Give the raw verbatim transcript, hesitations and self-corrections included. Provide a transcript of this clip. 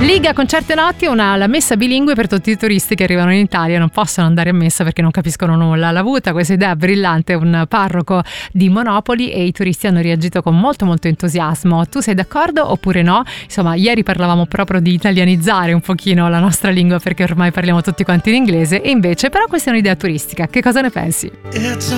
Liga Concerte Notti, una la messa bilingue per tutti i turisti che arrivano in Italia, non possono andare a messa perché non capiscono nulla. L'ha avuta questa idea brillante un parroco di Monopoli e i turisti hanno reagito con molto molto entusiasmo. Tu sei d'accordo oppure no? Insomma, ieri parlavamo proprio di italianizzare un pochino la nostra lingua perché ormai parliamo tutti quanti in inglese e invece però questa è un'idea turistica. Che cosa ne pensi?